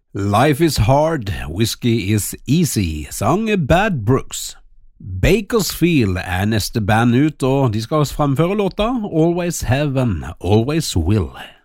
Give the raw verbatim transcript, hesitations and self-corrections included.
Life is hard, whiskey is easy, sang Bad Brooks. Bakersfield er neste band ut, og de skal fremføre låta Always Have and Always Will.